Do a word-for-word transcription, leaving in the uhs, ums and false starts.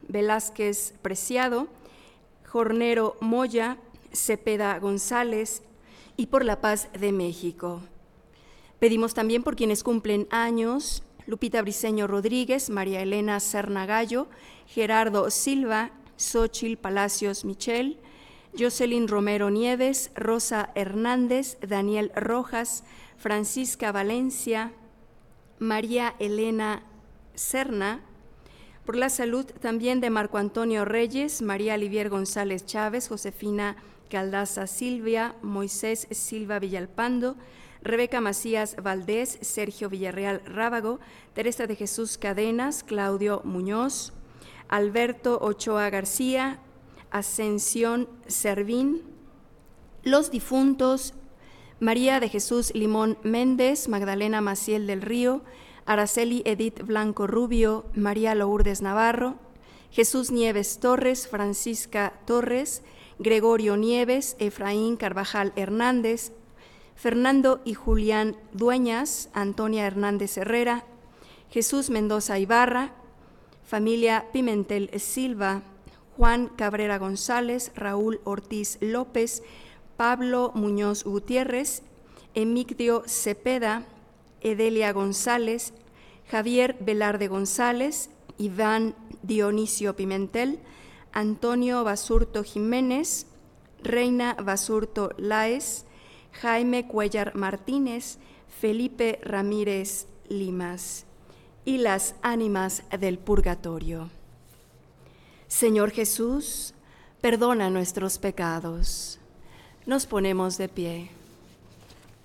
Velázquez Preciado, Jornero Moya, Cepeda González, y por la paz de México. Pedimos también por quienes cumplen años: Lupita Briceño Rodríguez, María Elena Serna Gallo, Gerardo Silva, Xóchitl Palacios Michel, Jocelyn Romero Nieves, Rosa Hernández, Daniel Rojas, Francisca Valencia, María Elena Serna. Por la salud también de Marco Antonio Reyes, María Olivier González Chávez, Josefina Caldaza Silvia, Moisés Silva Villalpando, Rebeca Macías Valdés, Sergio Villarreal Rábago, Teresa de Jesús Cadenas, Claudio Muñoz, Alberto Ochoa García, Ascensión Servín. Los difuntos: María de Jesús Limón Méndez, Magdalena Maciel del Río, Araceli Edith Blanco Rubio, María Lourdes Navarro, Jesús Nieves Torres, Francisca Torres, Gregorio Nieves, Efraín Carvajal Hernández, Fernando y Julián Dueñas, Antonia Hernández Herrera, Jesús Mendoza Ibarra, familia Pimentel Silva, Juan Cabrera González, Raúl Ortiz López, Pablo Muñoz Gutiérrez, Emigdio Cepeda, Edelia González, Javier Velarde González, Iván Dionisio Pimentel, Antonio Basurto Jiménez, Reina Basurto Láez, Jaime Cuellar Martínez, Felipe Ramírez Limas, y las ánimas del purgatorio. Señor Jesús, perdona nuestros pecados. Nos ponemos de pie.